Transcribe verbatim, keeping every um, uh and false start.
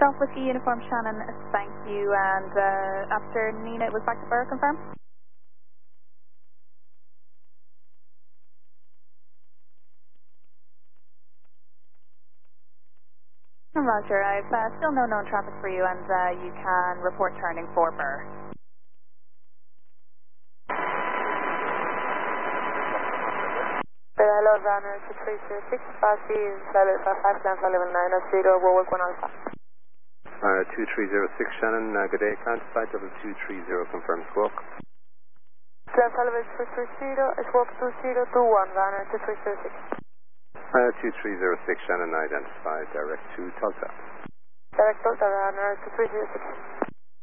Golf Whiskey Uniform Shannon, thank you. And uh, after Nina, it was back to Burr, confirm? Roger, I've uh, still no known traffic for you, and uh, you can report turning for Burr. Hello, runner two three zero six, fast is level five five, land level nine zero, Warwick one Alpha. Uh, two three zero six Shannon, uh, good day, climb to flight level two three zero, confirm squawk. Land level two three zero, squawk two zero two one, runner two three zero six. Uh, two three zero six Shannon, identified direct to Tulsa. Direct Tulsa, runner two three zero six.